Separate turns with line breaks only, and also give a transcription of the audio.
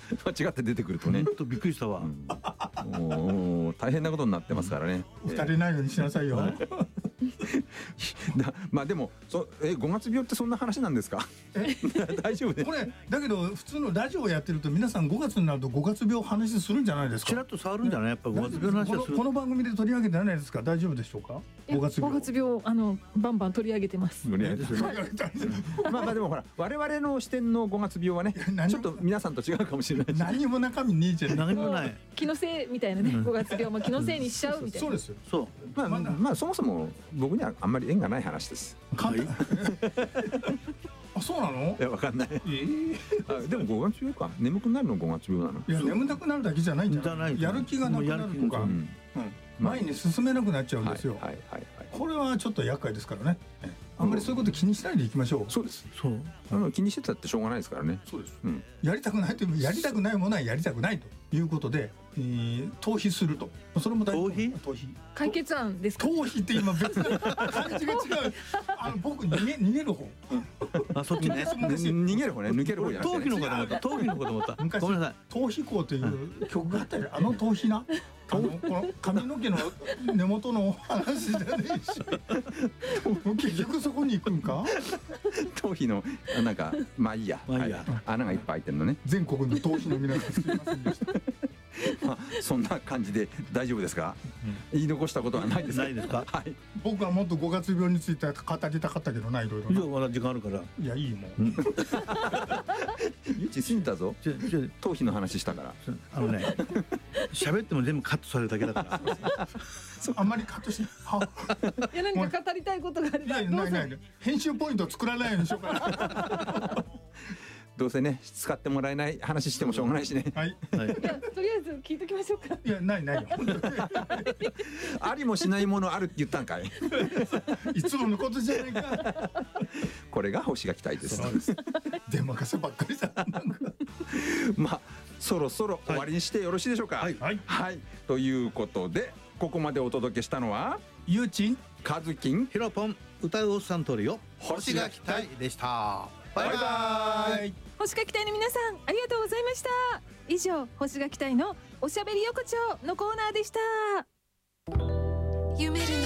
間違って出てくるとね、
ちょっとびっくりしたわ。
もう大変なことになってますからね。
二人ないようにしなさいよ。
まあでも5月病ってそんな話なんですか？大丈夫で
これだけど普通のラジオをやってると皆さん5月になると5月病話するんじゃないですか。
ちらっと触るんじゃない？やっぱ5月病の話はする。
この番組で取り上げてないですか？大丈夫でしょうか？5月病。
5月病バンバン取り上げてます。
まあでもほら我々の視点の5月病はねちょっと皆さんと違うかもしれない。
何も中身ねえじゃん。
何もない。
気のせいみたいなね、5月病も気のせいにしちゃうみたいな。
そうですよ。
そう。
まあそもそも僕にはあんまり縁がない話です。
あ、そうなの？
いやわかんない。でも5月病か。眠くなるの5月病なの？
いや眠たくなるだけじゃないんじゃない？やる気がなくなるとか、前に進めなくなっちゃうんですよ。これはちょっと厄介ですからね。あんまりそういうこと気にしないでいきましょう。
そうです。
そう
気にしてたってしょうがないですからね。
そうです。やりたくないというやりたくないものはやりたくないということで逃避すると。それも大事。逃避。
解決案ですか？
逃避って今別な感じが違う。僕逃げる方。
あ、そっちね。
逃げる方ね。抜ける方じゃなくて。
逃避のこと思った。逃避のこと思った。
昔
ごめんなさい。
逃避行という曲があったり、あの逃避な。この髪の毛の根元の話じゃねえし。結局そこに行くんか？
頭皮のなんかまあいいや。穴がいっぱい開いてるのね。
全国の頭皮の皆さんすみませんでした。
そんな感じで大丈夫ですか？言い残したことはないですか？
ないですか？
はい。
僕はもっと5月病について語りたかったけどな、いろいろ。
じゃあまだ時間あるから。
いやいいもん。
ゆうち過ぎたぞ。頭皮の話したから。
喋っても全部カットされるだけだから。
あんまりカットしない。
いや何か語りたいことがあれば。
ない編集ポイント作らないようにしようかな。
どうせね使ってもらえない話してもしょうがないしね。
はい。
とりあえず聞いときましょうか。
いやないよ。
ありもしないものあるって言ったんかい。
いつものことじゃないか。
これが星が期待です。
出任せばっかりだ。
まあそろそろ終わりにしてよろしいでしょうか。はい。ということでここまでお届けしたのは
ゆうちん、
かずきん、
ひろぽん、歌うおっさんトリオ、
星が期待
でした。
バイバイ。
星が期待の皆さんありがとうございました。以上星が期待のおしゃべり横丁のコーナーでした。夢で